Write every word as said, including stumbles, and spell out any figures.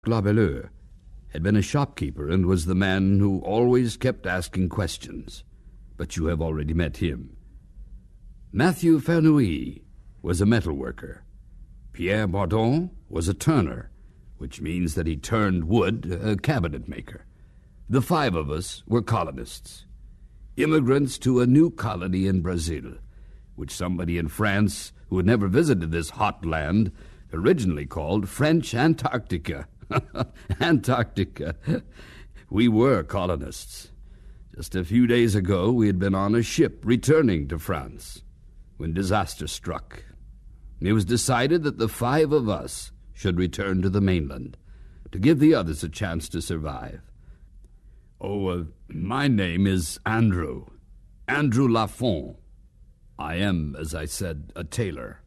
Glabelleux had been a shopkeeper and was the man who always kept asking questions, but you have already met him. Mathieu Fernouilly was a metal worker. Pierre Bardon was a turner, which means that he turned wood, a cabinet maker. The five of us were colonists, immigrants to a new colony in Brazil, which somebody in France who had never visited this hot land originally called French Antarctica. Antarctica. We were colonists. Just a few days ago, we had been on a ship returning to France when disaster struck. It was decided that the five of us should return to the mainland to give the others a chance to survive. Oh, uh, my name is Andrew. Andrew Lafont. I am, as I said, a tailor.